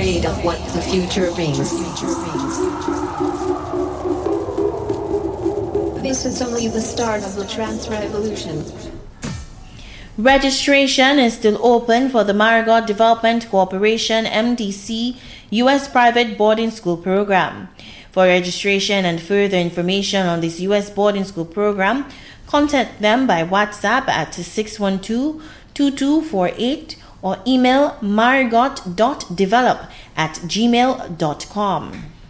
afraid of what the future brings. This is only the start of the trans revolution. Registration is still open for the Marigot Development Corporation MDC U.S. Private Boarding School Program. For registration and further information on this U.S. boarding school program, contact them by WhatsApp at 612-2248 or email marigot.develop@gmail.com.